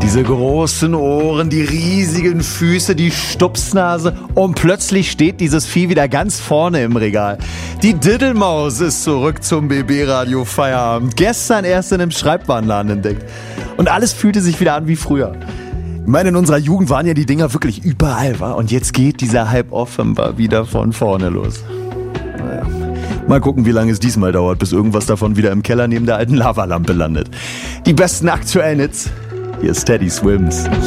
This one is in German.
Diese großen Ohren, die riesigen Füße, die Stupsnase und plötzlich steht dieses Vieh wieder ganz vorne im Regal. Die Diddelmaus ist zurück zum BB-Radio Feierabend. Gestern erst in einem Schreibwarenladen entdeckt. Und alles fühlte sich wieder an wie früher. Ich meine, in unserer Jugend waren ja die Dinger wirklich überall, wa? Und jetzt geht dieser Hype offenbar wieder von vorne los. Naja. Mal gucken, wie lange es diesmal dauert, bis irgendwas davon wieder im Keller neben der alten Lavalampe landet. Die besten aktuellen Hits. Hier ist Teddy Swims.